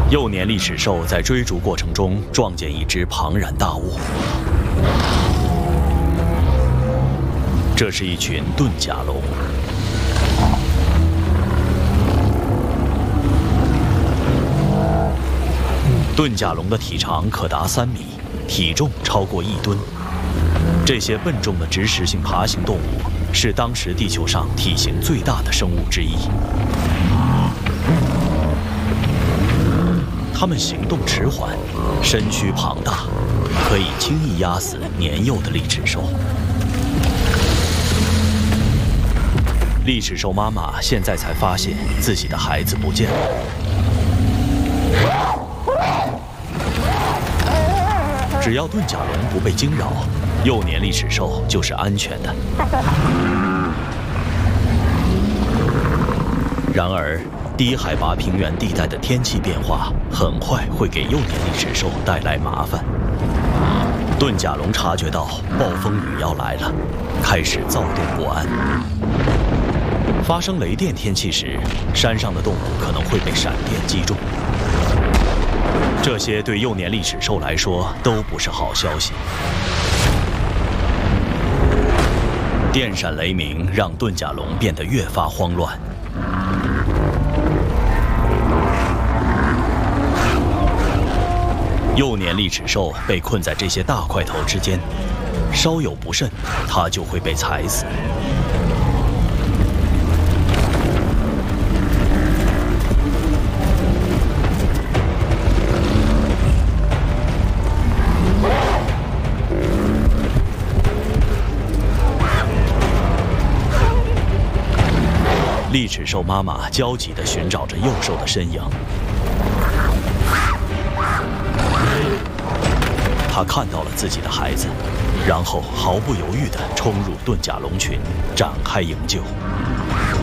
幼年利齿兽在追逐过程中撞见一只庞然大物，这是一群盾甲龙。盾甲龙的体长可达3米，体重超过1吨。这些笨重的植食性爬行动物是当时地球上体型最大的生物之一。它们行动迟缓，身躯庞大，可以轻易压死年幼的利齿兽。利齿兽妈妈现在才发现自己的孩子不见了。只要盾甲龙不被惊扰，幼年利齿兽就是安全的。然而，低海拔平原地带的天气变化很快会给幼年利齿兽带来麻烦。盾甲龙察觉到暴风雨要来了，开始躁动不安。发生雷电天气时，山上的动物可能会被闪电击中。这些对幼年利齿兽来说都不是好消息。电闪雷鸣让盾甲龙变得越发慌乱。幼年利齿兽被困在这些大块头之间，稍有不慎，它就会被踩死。利齿兽妈妈焦急地寻找着幼兽的身影。她看到了自己的孩子，然后毫不犹豫地冲入盾甲龙群，展开营救。